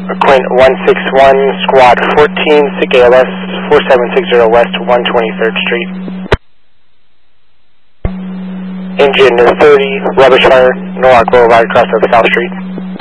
Quint 161, Squad 14, SIC ALS 4760 West 123rd Street. Engine 30, rubbish fire, Norwalk Boulevard, across of South Street.